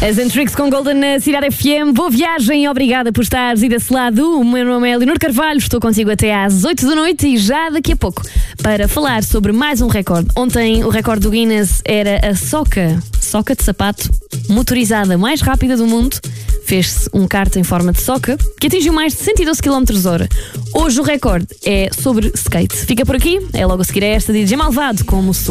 As Antrix com Golden na Cidade FM. Boa viagem e obrigada por estares aí desse lado. O meu nome é Leonor Carvalho, estou contigo até às 8 da noite e já daqui a pouco para falar sobre mais um recorde. Ontem o recorde do Guinness era a soca de sapato motorizada mais rápida do mundo. Fez-se um kart em forma de soca que atingiu mais de 112 km/h. Hoje o recorde é sobre skate. Fica por aqui, é logo a seguir a esta de DJ Malvado como sou.